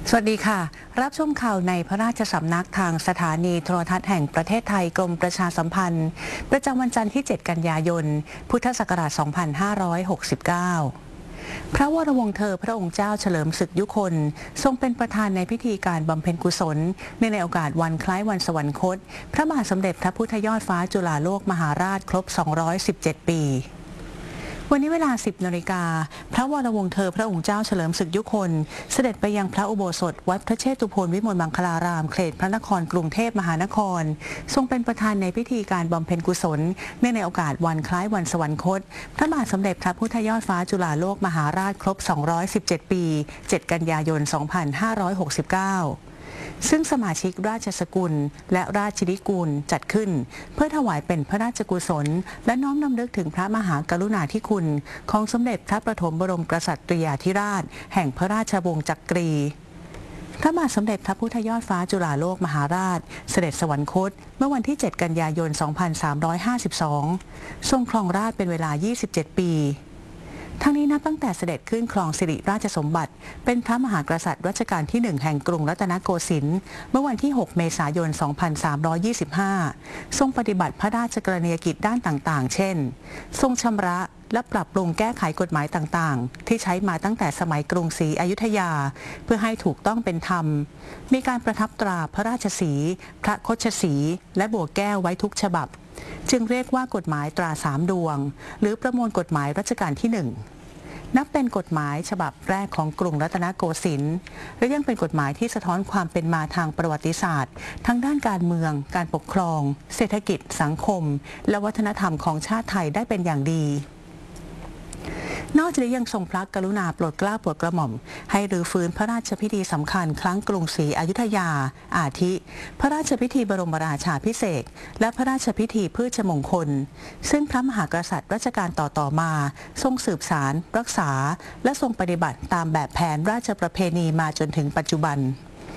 สวัสดีค่ะรับชมข่าวในพระราชสำนักทางสถานีโทรทัศน์แห่งประเทศไทยกรมประชาสัมพันธ์ประจำวันจันทร์ที่ 7 กันยายน พุทธศักราช 2569 พระวรวงศ์เธอพระองค์เจ้าเฉลิมศึกยุคนทรงเป็นประธานในพิธีการบำเพ็ญกุศลในโอกาสวันคล้ายวันสวรรคตพระบาทสมเด็จพระพุทธยอดฟ้าจุฬาโลกมหาราชครบ 217 ปีวันนี้เวลา 10 นาฬิกาพระวรวงศ์เธอพระองค์เจ้าเฉลิมศึกยุคนเสด็จไปยังพระอุโบสถวัดพระเชตุพนวิมลมังคลารามเขตพระนครกรุงเทพมหานครทรงเป็นประธานในพิธีการบำเพ็ญกุศลในโอกาสวันคล้ายวันสวรรคตพระบาทสมเด็จพระพุทธยอดฟ้าจุฬาโลกมหาราชครบ 217 ปี 7 กันยายน 2569ซึ่งสมาชิกราชสกุลและราชนิกูลจัดขึ้นเพื่อถวายเป็นพระราชกุศลและน้อมรำลึกถึงพระมหากรุณาธิคุณของสมเด็จพระประถมบรมกษัตริยาธิราชแห่งพระราชวงศ์จักรีพระบาทสมเด็จพระพุทธยอดฟ้าจุฬาโลกมหาราชเสด็จสวรรคตเมื่อวันที่ 7 กันยายน 2352 ทรงครองราชย์เป็นเวลา 27 ปีทั้งนี้นับตั้งแต่เสด็จขึ้นครองสิริราชสมบัติเป็นพระมหากษัตริย์รัชกาลที่ 1 แห่งกรุงรัตนโกสินทร์เมื่อวันที่ 6 เมษายน 2325 ทรงปฏิบัติพระราชกรณียกิจด้านต่างๆ เช่น ทรงชำระและปรับปรุงแก้ไขกฎหมายต่างๆที่ใช้มาตั้งแต่สมัยกรุงศรีอยุธยาเพื่อให้ถูกต้องเป็นธรรมมีการประทับตราพระราชสีห์พระคชสีห์และบัวแก้วไว้ทุกฉบับจึงเรียกว่ากฎหมายตรา3 ดวงหรือประมวลกฎหมายรัชกาลที่ 1นับเป็นกฎหมายฉบับแรกของกรุงรัตนโกสินทร์และยังเป็นกฎหมายที่สะท้อนความเป็นมาทางประวัติศาสตร์ทั้งด้านการเมืองการปกครองเศรษฐกิจสังคมและวัฒนธรรมของชาติไทยได้เป็นอย่างดีนอกจากนี้ยังทรงพระกรุณาโปรดเกล้าโปรดกระหม่อมให้รื้อฟื้นพระราชพิธีสำคัญครั้งกรุงศรีอยุธยาอาทิ พระราชพิธีบรมราชาภิเษกและพระราชพิธีพืชมงคลซึ่งพระมหากษัตริย์รัชกาลต่อมาทรงสืบสานรักษาและทรงปฏิบัติตามแบบแผนราชประเพณีมาจนถึงปัจจุบัน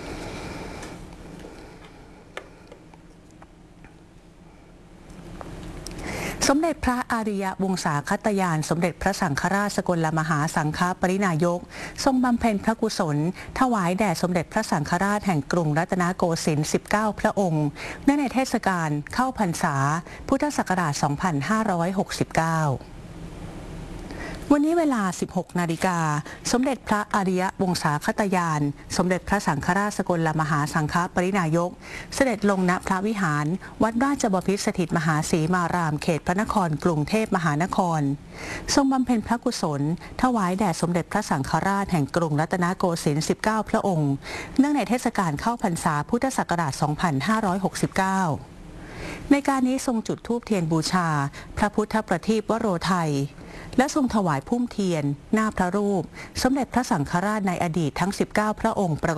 สมเด็จพระอริยวงศาคตยานสมเด็จพระสังฆราชสกลมหาสังฆปรินายกทรงบำเพ็ญพระกุศลถวายแด่สมเด็จพระสังฆราชแห่งกรุงรัตนโกสินทร์ 19 พระองค์เนื่องในเทศกาลเข้าพรรษาพุทธศักราช 2569วันนี้เวลา 16 นาฬิกาสมเด็จพระอริยวงศาคตยานสมเด็จพระสังฆราชสกลมหาสังฆปรินายกเสด็จลงณพระวิหารวัดราชบพิตรสถิตมหาศรีมารามเขตพระนครกรุงเทพมหานครทรงบำเพ็ญพระกุศลถวายแด่สมเด็จพระสังฆราชแห่งกรุงรัตนโกสินทร์ 19 พระองค์เนื่องในเทศกาลเข้าพรรษาพุทธศักราช 2569ในการนี้ทรงจุดธูปเทียนบูชาพระพุทธประทีปวโรไทยและทรงถวายพุ่มเทียนหน้าพระรูปสมเด็จพระสังฆราชในอดีตทั้ง 19 พระองค์